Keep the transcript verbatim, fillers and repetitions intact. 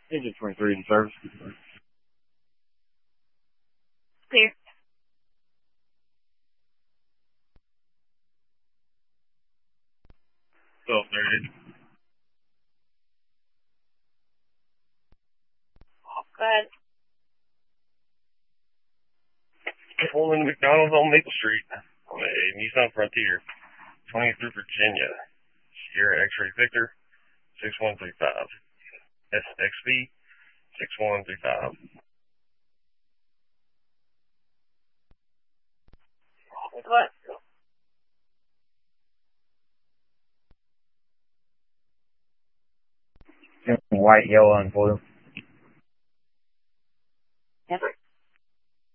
Engine twenty-three in service. Clear. twelve thirty. Go ahead. Pulling McDonald's on Maple Street on a Nissan Frontier, twenty-three Virginia, Sierra X-Ray Victor, six one three five, S X B, six one three five. With what? White, yellow, and blue.